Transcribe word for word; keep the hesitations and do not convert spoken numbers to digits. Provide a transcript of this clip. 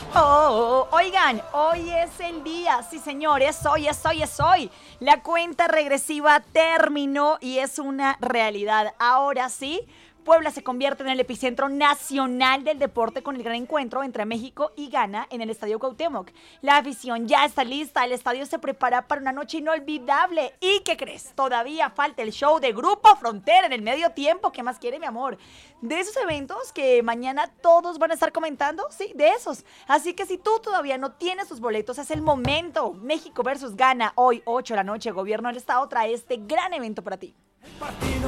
Oh, oigan, hoy es el día, sí señores, hoy es hoy es hoy. La cuenta regresiva terminó y es una realidad. Ahora sí, Puebla se convierte en el epicentro nacional del deporte con el gran encuentro entre México y Ghana en el Estadio Cuauhtémoc. La afición ya está lista, el estadio se prepara para una noche inolvidable. ¿Y qué crees? Todavía falta el show de Grupo Frontera en el medio tiempo. ¿Qué más quiere, mi amor? De esos eventos que mañana todos van a estar comentando, sí, de esos. Así que si tú todavía no tienes tus boletos, es el momento. México versus Ghana, hoy ocho de la noche, Gobierno del Estado trae este gran evento para ti.